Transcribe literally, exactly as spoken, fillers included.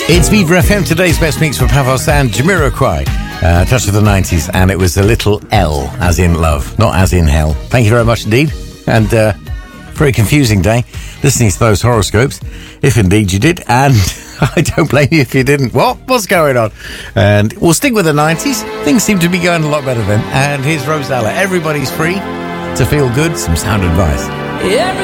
It's Viva F M, today's best mix for Pavos and Jamiroquai. Uh, touch of the nineties, and it was a little L, as in love, not as in hell. Thank you very much indeed. And uh, very confusing day listening to those horoscopes, if indeed you did. And I don't blame you if you didn't. What? What's going on? And we'll stick with the nineties. Things seem to be going a lot better then. And here's Rosella. Everybody's free to feel good. Some sound advice. Every